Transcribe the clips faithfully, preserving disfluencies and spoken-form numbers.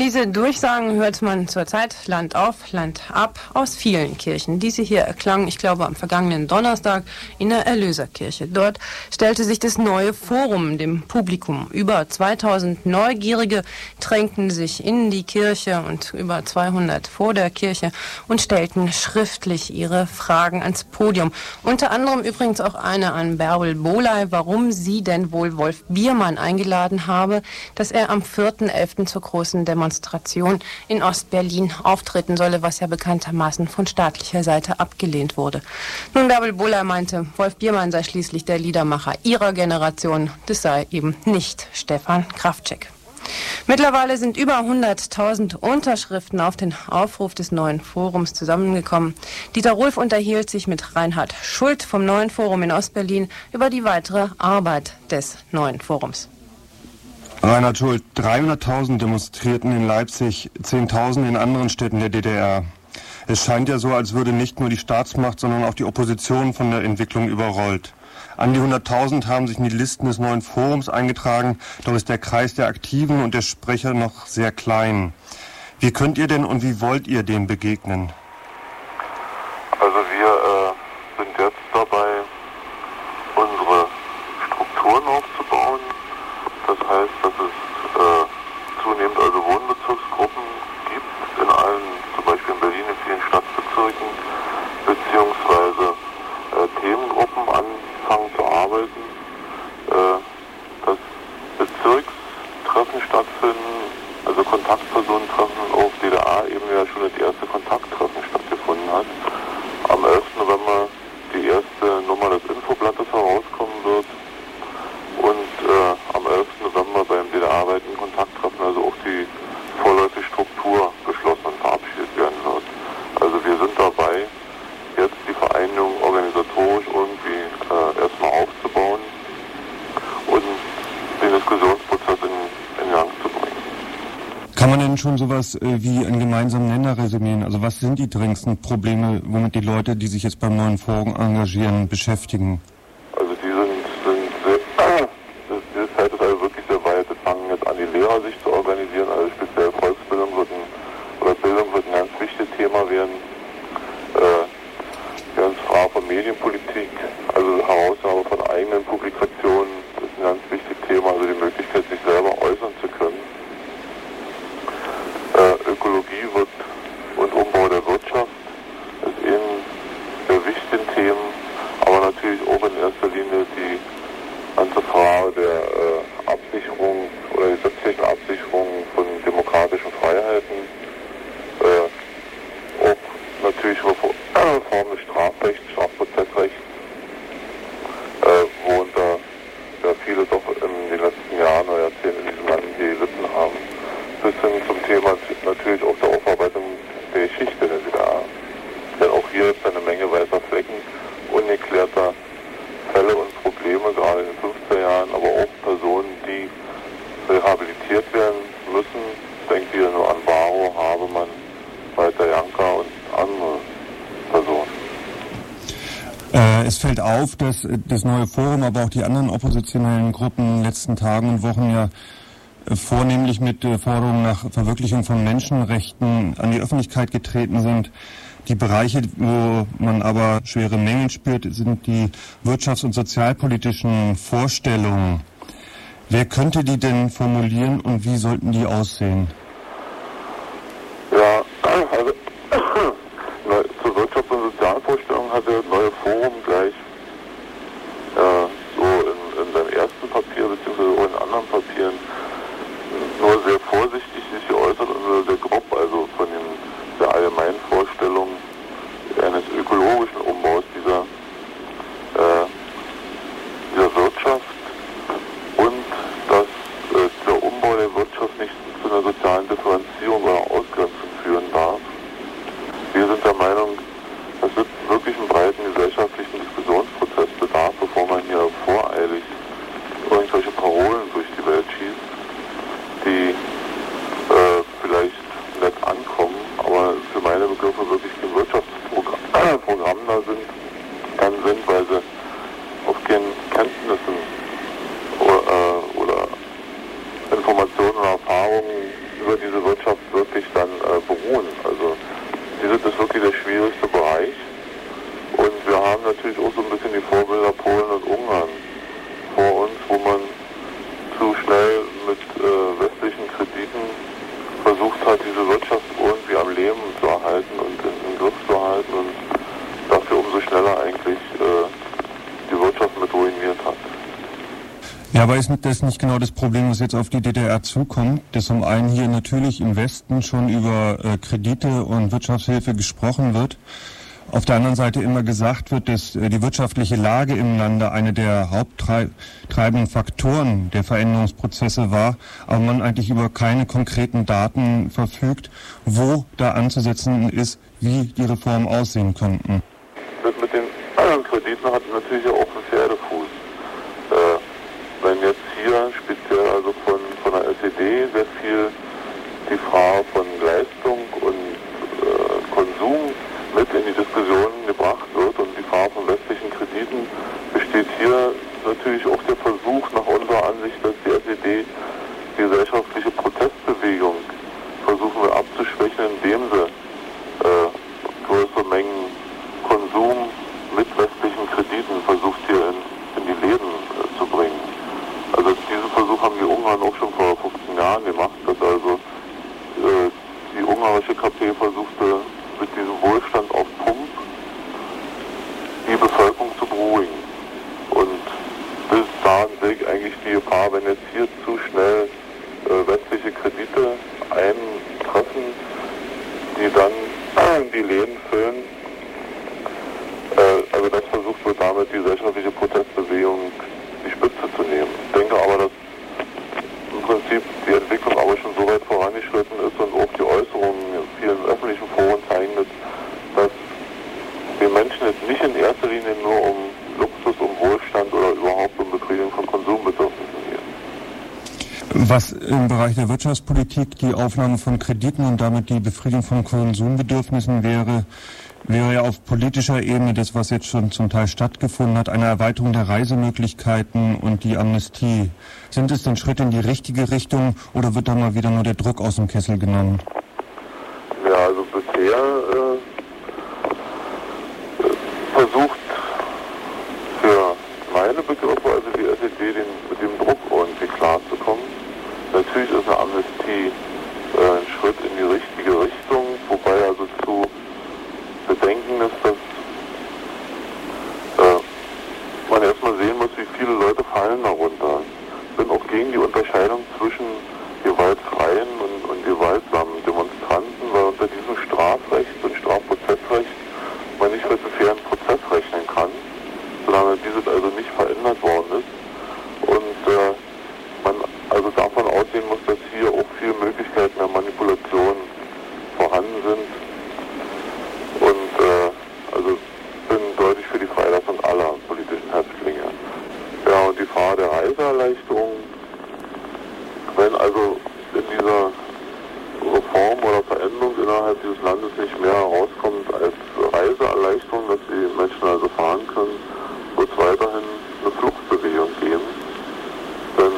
Diese Durchsagen hört man zurzeit Land auf, Land ab aus vielen Kirchen. Diese hier erklangen, ich glaube, am vergangenen Donnerstag in der Erlöserkirche. Dort stellte sich das neue Forum dem Publikum. Über zweitausend Neugierige drängten sich in die Kirche und über zweihundert vor der Kirche und stellten schriftlich ihre Fragen ans Podium. Unter anderem übrigens auch eine an Bärbel Bohley, warum sie denn wohl Wolf Biermann eingeladen habe, dass er am vierten elften zur großen Demonstration in Ostberlin auftreten solle, was ja bekanntermaßen von staatlicher Seite abgelehnt wurde. Nun, Bärbel Bohley meinte, Wolf Biermann sei schließlich der Liedermacher ihrer Generation. Das sei eben nicht Stefan Kraftschek. Mittlerweile sind über hunderttausend Unterschriften auf den Aufruf des neuen Forums zusammengekommen. Dieter Rulf unterhielt sich mit Reinhard Schult vom neuen Forum in Ostberlin über die weitere Arbeit des neuen Forums. Reinhard Schult, dreihunderttausend demonstrierten in Leipzig, zehntausend in anderen Städten der D D R. Es scheint ja so, als würde nicht nur die Staatsmacht, sondern auch die Opposition von der Entwicklung überrollt. An die hunderttausend haben sich in die Listen des neuen Forums eingetragen, doch ist der Kreis der Aktiven und der Sprecher noch sehr klein. Wie könnt ihr denn und wie wollt ihr dem begegnen? Also wir äh, sind jetzt dabei, unsere Strukturen aufzubauen. Das heißt, dass es äh, zunehmend also Wohnbezirksgruppen gibt, in allen, zum Beispiel in Berlin, in vielen Stadtbezirken, beziehungsweise äh, Themengruppen anfangen zu arbeiten, äh, dass Bezirkstreffen stattfinden, also Kontaktpersonentreffen auf D D A-Ebene ja schon das erste Kontakttreffen stattgefunden hat. Am elften November die erste Nummer des Infoblattes herauskommen wird. Und äh, am elften November beim D D A-weiten Kontakttreffen also auch die vorläufige Struktur beschlossen und verabschiedet werden wird. Also wir sind dabei, jetzt die Vereinigung organisatorisch irgendwie äh, erstmal aufzubauen und den Diskussionsprozess in, in Gang zu bringen. Kann man denn schon sowas äh, wie einen gemeinsamen Nenner resümieren? Also was sind die dringendsten Probleme, womit die Leute, die sich jetzt beim neuen Forum engagieren, beschäftigen? Also die sind, sind sehr, diese Zeit ist also wirklich sehr weit. Wir fangen jetzt an, die Lehrer sich zu organisieren, also speziell Volksbildung wird ein, oder Bildung wird ein ganz wichtiges Thema werden. Äh, ganz Frage von Medienpolitik, also Herausgabe von eigenen Publikationen ist ein ganz wichtiges Thema, also die Möglichkeit, sich selber äußern zu können. Äh, Ökologie wird und Umbau der Wirtschaft ist eben der wichtigen Themen, aber natürlich auch in erster Linie die ganze Frage der äh, Absicherung oder die gesetzlichen Absicherung von demokratischen Freiheiten, äh, auch natürlich Reform des Strafrechts, Strafprozessrechts, äh, worunter ja viele doch in den letzten Jahren oder Jahrzehnten in diesem Land gelitten haben, bis hin zum Thema natürlich auch der Aufarbeitung der Geschichte der D D R. Denn auch hier ist eine Menge weißer Flecken, ungeklärter Fälle und Probleme, gerade in den fünfziger Jahren, aber auch Personen, die rehabilitiert werden müssen. Denkt hier nur an Baro, Habemann, Walter Janka und andere Personen. Äh, es fällt auf, dass das neue Forum, aber auch die anderen oppositionellen Gruppen in den letzten Tagen und Wochen ja äh, vornehmlich mit äh, Forderungen nach Verwirklichung von Menschenrechten an die Öffentlichkeit getreten sind. Die Bereiche, wo man aber schwere Mängel spürt, sind die wirtschafts- und sozialpolitischen Vorstellungen. Wer könnte die denn formulieren und wie sollten die aussehen? Ja, also zur Wirtschafts- und Sozialvorstellung hat das neue Forum gleich äh, so in, in seinem ersten Papier beziehungsweise auch in anderen Papieren nur sehr vorsichtig sich geäußert und nur sehr grob, also von den der allgemeinen Vorstellung eines ökologischen Umbaus dieser, äh, dieser Wirtschaft und dass äh, der Umbau der Wirtschaft nicht zu einer sozialen Differenzierung oder Ausgrenzung führen darf. Wir sind der Meinung, dass es wirklich einen breiten gesellschaftlichen Diskussionsprozess bedarf, bevor man hier voreilig irgendwelche Parolen durch die Welt schießt, die äh, vielleicht nett ankommen, aber für meine Begriffe wirklich kein Wirtschaftsprogramm da sind, dann sind, weil sie auf keinen Kenntnissen oder, äh, oder Informationen oder Erfahrungen über diese Wirtschaft halt diese Wirtschaft irgendwie am Leben zu erhalten und in den Griff zu halten und dafür umso schneller eigentlich äh, die Wirtschaft mit ruiniert hat. Ja, aber ist das nicht genau das Problem, was jetzt auf die D D R zukommt, dass zum einen hier natürlich im Westen schon über äh, Kredite und Wirtschaftshilfe gesprochen wird, auf der anderen Seite immer gesagt wird, dass äh, die wirtschaftliche Lage im Lande eine der haupttreibenden Faktoren der Veränderungsprozesse war, aber man eigentlich über keine konkreten Daten verfügt, wo da anzusetzen ist, wie die Reformen aussehen könnten. Das mit den anderen Krediten hat natürlich auch einen Pferdefuß. Äh, wenn jetzt hier speziell also von, von der S E D sehr viel die Frage von Leistung und äh, Konsum mit in die Diskussion gebracht wird und die Frage von westlichen Krediten, besteht hier natürlich auch der Versuch nach unserer Ansicht, dass die S E D die gesellschaftliche Protestbewegung versuchen wir abzuschwächen, indem sie äh, größere Mengen Konsum mit westlichen Krediten versucht hier in, in die Läden äh, zu bringen. Also diesen Versuch haben die Ungarn auch schon vor fünfzehn Jahren gemacht, dass also äh, die ungarische K P versuchte mit diesem Wohlstand auf Pump die Bevölkerung zu beruhigen. Und bis dahin sehe ich eigentlich die Gefahr, wenn jetzt hier zu schnell äh, westliche Kredite eintreffen, die dann äh, die Läden füllen. Äh, also das versucht wird damit die gesellschaftliche Protestbewegung die Spitze zu nehmen. Ich denke aber, dass im Prinzip die Entwicklung aber schon so weit vorangeschritten ist und auch die Äußerungen in vielen öffentlichen Foren zeigen, dass den Menschen jetzt nicht in erster Linie nur um Luxus, um Wohlstand oder überhaupt um Befriedigung von Konsumbedürfnissen geht. Was im Bereich der Wirtschaftspolitik die Aufnahme von Krediten und damit die Befriedigung von Konsumbedürfnissen wäre, wäre ja auf politischer Ebene das, was jetzt schon zum Teil stattgefunden hat, eine Erweiterung der Reisemöglichkeiten und die Amnestie. Sind es denn Schritte in die richtige Richtung oder wird da mal wieder nur der Druck aus dem Kessel genommen? Ja, also bisher äh, versucht für meine Begriffe, also die S E D, den, mit dem Druck irgendwie klarzukommen. Natürlich ist eine Amnestie äh, ein Schritt in die richtige Richtung, wobei also zu bedenken ist, dass äh, man erstmal sehen muss, wie viele Leute fallen darunter. Ich bin auch gegen die Unterscheidung zwischen gewaltfreien und, und gewaltsamen Demonstranten, weil unter diesem Strafrecht und Strafprozessrecht man nicht mit einem fairen Prozess rechnen kann, solange dieses also nicht verändert worden ist. Und äh, man also davon ausgehen muss, dass hier auch viele Möglichkeiten der Manipulation vorhanden sind. Und äh, also bin deutlich für die Freilassung aller politischen Häftlinge. Ja, und die Frage der Reiseerleichterung, wenn also in dieser Reform oder Veränderung innerhalb dieses Landes nicht mehr herauskommt als Reiseerleichterung, dass die Menschen also fahren können, wird es weiterhin eine Fluchtbewegung geben. Denn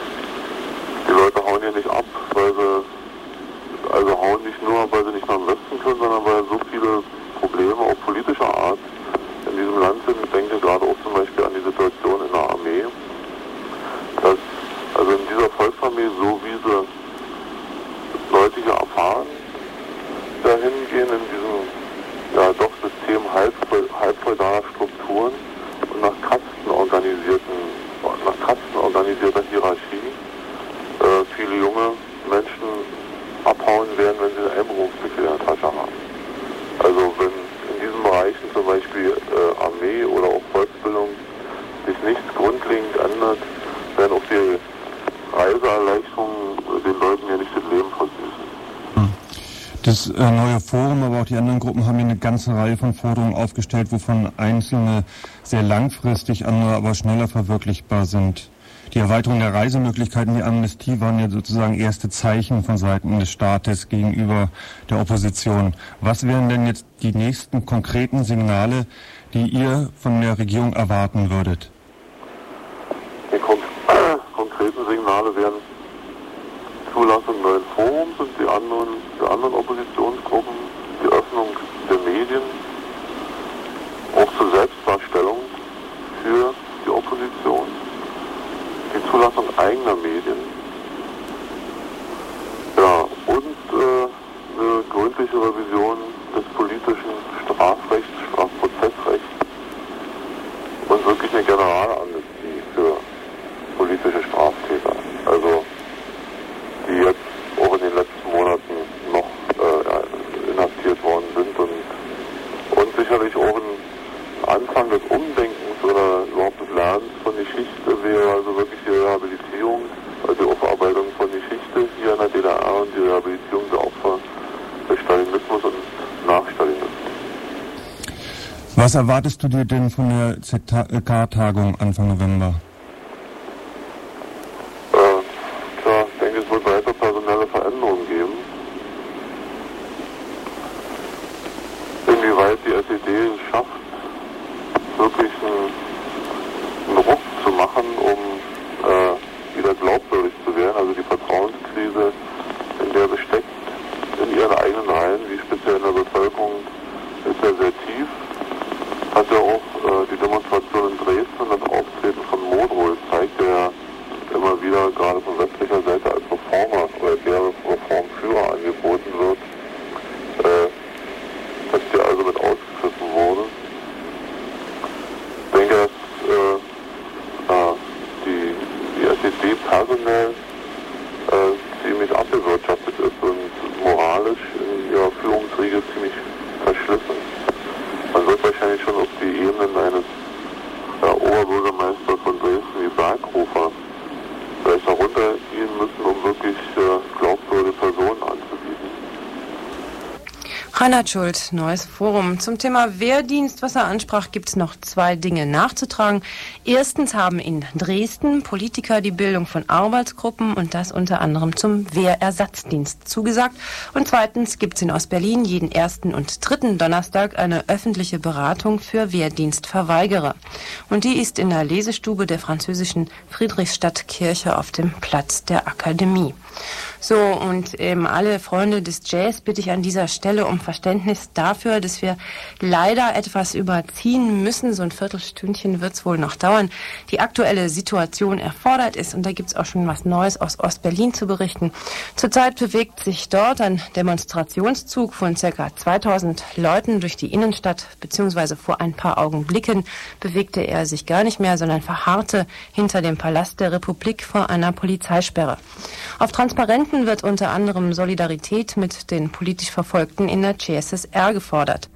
die Leute hauen hier nicht ab, weil sie, also hauen nicht nur, weil sie nicht nach dem Westen können, sondern weil so viele Probleme auch politischer Art in diesem Land sind. Ich denke gerade auch zum Beispiel an die Situation in der Armee, dass also in dieser Volksarmee, so wie sie Leute hier erfahren, dahin gehen in diesem ja doch System halb, halb feudaler Strukturen und nach Kasten organisierten, nach Kasten organisierter Hierarchie äh, viele junge Menschen abhauen werden, wenn sie einen Einberufsbefehl in der Tasche haben. Also wenn in diesen Bereichen zum Beispiel äh, Armee oder auch Volksbildung sich nichts grundlegend ändert, werden auch die Reiseerleichterungen den Leuten ja nicht das Leben versüßen. Das äh, neue Forum, aber auch die anderen Gruppen haben hier eine ganze Reihe von Forderungen aufgestellt, wovon einzelne sehr langfristig, andere aber schneller verwirklichbar sind. Die Erweiterung der Reisemöglichkeiten, die Amnestie waren ja sozusagen erste Zeichen von Seiten des Staates gegenüber der Opposition. Was wären denn jetzt die nächsten konkreten Signale, die ihr von der Regierung erwarten würdet? Die kon äh, konkreten Signale wären Zulassung neuen Forums und die anderen, die anderen Oppositionsgruppen, die Öffnung der Medien, auch zur Selbstdarstellung für die Opposition, die Zulassung eigener Medien, ja, und äh, grundsätzliche Revision des politischen Strafrechts, Strafprozessrechts und wirklich eine Generalamnestie für politische Straftäter. Also die jetzt auch in den letzten Monaten noch äh, inhaftiert worden sind und, und sicherlich auch ein Anfang des Umdenkens oder überhaupt des Lernens von Geschichte wäre also wirklich die Rehabilitierung, also die Aufarbeitung von Geschichte hier in der D D R und die Rehabilitierung der Opfer des Stalinismus und Nachstalinismus. Was erwartest du dir denn von der Z K-Tagung Anfang November? Äh, tja, ich denke, es wird weiter personelle Veränderungen geben. Inwieweit die S E D es schafft, wirklich einen, einen Ruck zu machen, um äh, wieder glaubwürdig zu werden. Also die Vertrauenskrise, in der sie steckt, in ihren eigenen Reihen, wie speziell in der Bevölkerung, ist ja sehr tief. Hat ja auch äh, die Demonstration in Dresden und das Auftreten von Modrow zeigt ja immer wieder, gerade von westlicher Seite, als Reformer oder der Reformführer angeboten wird, äh, dass der also mit ausgepfiffen wurde. Ich denke, dass äh, äh, die, die S E D personell äh, ziemlich abgewirtschaftet ist und moralisch in ihrer Führungsriege ziemlich verschliffen. Man wird wahrscheinlich schon auf die Ebenen eines äh, Oberbürgermeisters von Dresden wie Berghofer vielleicht noch runtergehen müssen, um wirklich äh, glaubwürdige Personen anzubieten. Reinhard Schult, Neues Forum. Zum Thema Wehrdienst, was er ansprach, gibt es noch zwei Dinge nachzutragen. Erstens haben in Dresden Politiker die Bildung von Arbeitsgruppen und das unter anderem zum Wehrersatzdienst zugesagt. Und zweitens gibt es in Ostberlin jeden ersten und dritten Donnerstag eine öffentliche Beratung für Wehrdienstverweigerer. Und die ist in der Lesestube der französischen Friedrichstadtkirche auf dem Platz der Akademie. So, und eben alle Freunde des Jazz bitte ich an dieser Stelle um Verständnis dafür, dass wir leider etwas überziehen müssen. So ein Viertelstündchen wird es wohl noch dauern. Die aktuelle Situation erfordert es, und da gibt es auch schon was Neues aus Ostberlin zu berichten. Zurzeit bewegt sich dort ein Demonstrationszug von ca. zweitausend Leuten durch die Innenstadt, beziehungsweise vor ein paar Augenblicken bewegte er sich gar nicht mehr, sondern verharrte hinter dem Palast der Republik vor einer Polizeisperre. Auf Transparenten wird unter anderem Solidarität mit den politisch Verfolgten in der C S S R gefordert.